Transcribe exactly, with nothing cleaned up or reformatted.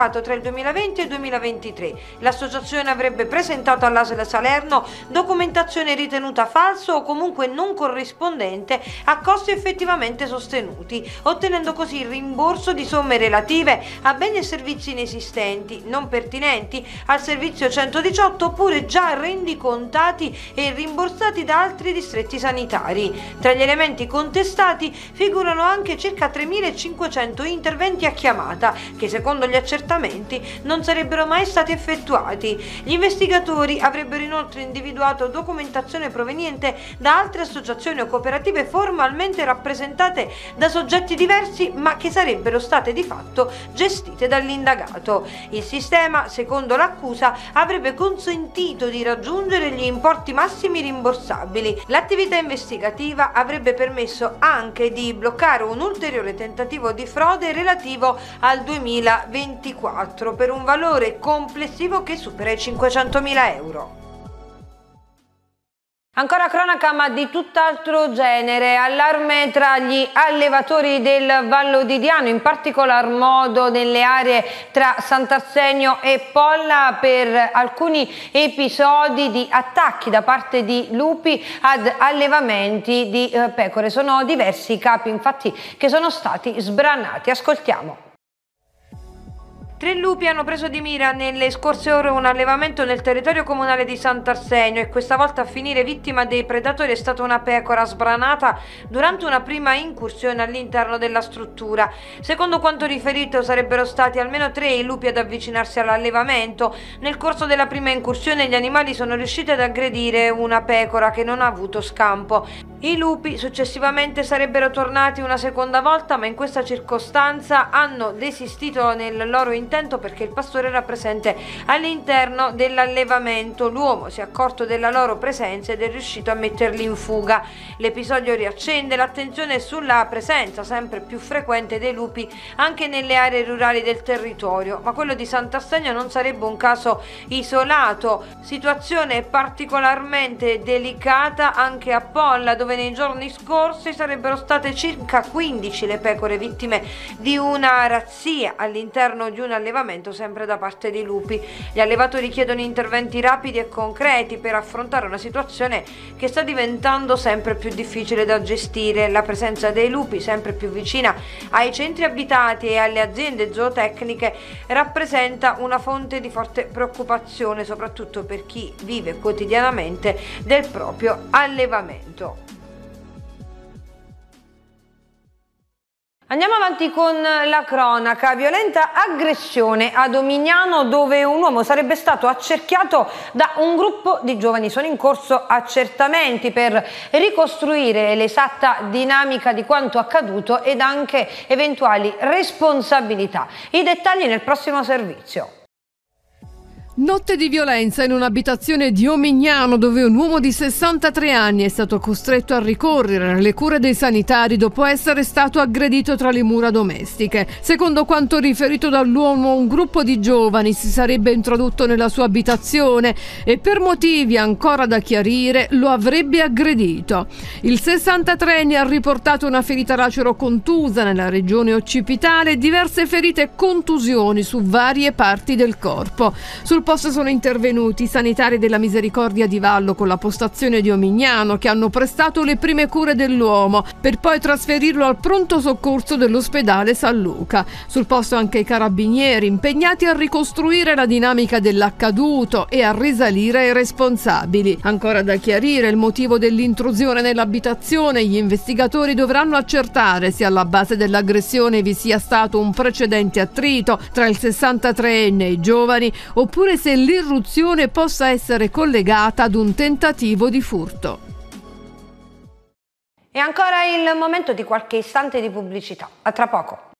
tra il duemilaventi e il duemilaventitré. L'associazione avrebbe presentato all'A S L Salerno documentazione ritenuta falsa o comunque non corrispondente a costi effettivamente sostenuti, ottenendo così il rimborso di somme relative a beni e servizi inesistenti, non pertinenti al servizio centodiciotto oppure già rendicontati e rimborsati da altri distretti sanitari. Tra gli elementi contestati figurano anche circa tremilacinquecento interventi a chiamata che secondo gli accertamenti non sarebbero mai stati effettuati. Gli investigatori avrebbero inoltre individuato documentazione proveniente da altre associazioni o cooperative formalmente rappresentate da soggetti diversi ma che sarebbero state di fatto gestite dall'indagato. Il sistema, secondo l'accusa, avrebbe consentito di raggiungere gli importi massimi rimborsabili. L'attività investigativa avrebbe permesso anche di bloccare un ulteriore tentativo di frode relativo al duemilaventiquattro per un valore complessivo che supera i cinquecentomila euro. Ancora cronaca ma di tutt'altro genere, allarme tra gli allevatori del Vallo di Diano, in particolar modo nelle aree tra Sant'Arsenio e Polla per alcuni episodi di attacchi da parte di lupi ad allevamenti di eh, pecore. Sono diversi i capi infatti che sono stati sbranati. Ascoltiamo. Tre lupi hanno preso di mira nelle scorse ore un allevamento nel territorio comunale di Sant'Arsenio e questa volta a finire vittima dei predatori è stata una pecora sbranata durante una prima incursione all'interno della struttura. Secondo quanto riferito sarebbero stati almeno tre i lupi ad avvicinarsi all'allevamento. Nel corso della prima incursione gli animali sono riusciti ad aggredire una pecora che non ha avuto scampo. I lupi successivamente sarebbero tornati una seconda volta ma in questa circostanza hanno desistito nel loro intento perché il pastore era presente all'interno dell'allevamento. L'uomo si è accorto della loro presenza ed è riuscito a metterli in fuga. L'episodio riaccende l'attenzione sulla presenza sempre più frequente dei lupi anche nelle aree rurali del territorio, ma quello di Sant'Arsenio non sarebbe un caso isolato. Situazione particolarmente delicata anche a Polla, dove nei giorni scorsi sarebbero state circa quindici le pecore vittime di una razzia all'interno di un allevamento sempre da parte di lupi. Gli allevatori chiedono interventi rapidi e concreti per affrontare una situazione che sta diventando sempre più difficile da gestire. La presenza dei lupi sempre più vicina ai centri abitati e alle aziende zootecniche rappresenta una fonte di forte preoccupazione, soprattutto per chi vive quotidianamente del proprio allevamento. Andiamo avanti con la cronaca. Violenta aggressione a Domignano dove un uomo sarebbe stato accerchiato da un gruppo di giovani. Sono in corso accertamenti per ricostruire l'esatta dinamica di quanto accaduto ed anche eventuali responsabilità. I dettagli nel prossimo servizio. Notte di violenza in un'abitazione di Omignano dove un uomo di sessantatré anni è stato costretto a ricorrere alle cure dei sanitari dopo essere stato aggredito tra le mura domestiche. Secondo quanto riferito dall'uomo, un gruppo di giovani si sarebbe introdotto nella sua abitazione e per motivi ancora da chiarire lo avrebbe aggredito. Il sessantatreenne ha riportato una ferita lacero contusa nella regione occipitale e diverse ferite e contusioni su varie parti del corpo. Sul posto sono intervenuti i sanitari della Misericordia di Vallo con la postazione di Omignano che hanno prestato le prime cure dell'uomo per poi trasferirlo al pronto soccorso dell'ospedale San Luca. Sul posto anche i carabinieri impegnati a ricostruire la dinamica dell'accaduto e a risalire ai responsabili. Ancora da chiarire il motivo dell'intrusione nell'abitazione. Gli investigatori dovranno accertare se alla base dell'aggressione vi sia stato un precedente attrito tra il sessantatreenne e i giovani oppure se l'irruzione possa essere collegata ad un tentativo di furto. E ancora il momento di qualche istante di pubblicità. A tra poco.